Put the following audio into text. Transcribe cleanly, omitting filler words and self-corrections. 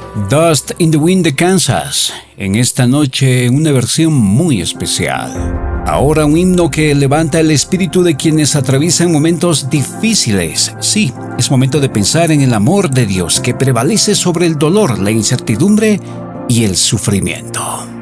Dust in the Wind de Kansas, en esta noche una versión muy especial. Ahora un himno que levanta el espíritu de quienes atraviesan momentos difíciles. Sí, es momento de pensar en el amor de Dios que prevalece sobre el dolor, la incertidumbre y el sufrimiento.